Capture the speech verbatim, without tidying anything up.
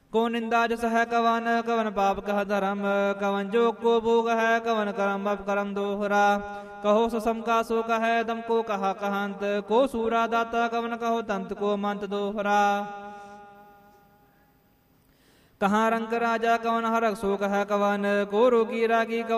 को निंदा जस है कवन, कवन पाप कह धर्म, कवन जो को भोग है, कवन कर्म अब कर्म दोहरा। कहो ससम का सो कह, दम को कहा कहंत, को सूरा दाता कवन कहो तंत को मंत दोहरा। कहाँ रंग राजा कवन हरक सो कह कवन, को रोगी रागी